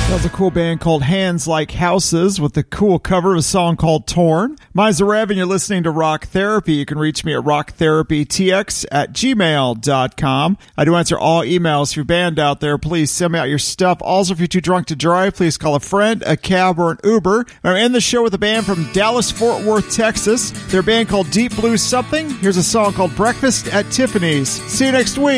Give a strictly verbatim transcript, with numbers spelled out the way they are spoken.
That's a cool band called Hands Like Houses with the cool cover of a song called Torn. Mine's Rev, and you're listening to Rock Therapy. You can reach me at rock therapy t x at gmail dot com. I do answer all emails. If you're band out there, please send me out your stuff. Also, if you're too drunk to drive, please call a friend, a cab, or an Uber. I'm in the show with a band from Dallas, Fort Worth, Texas. They're a band called Deep Blue Something. Here's a song called Breakfast at Tiffany's. See you next week.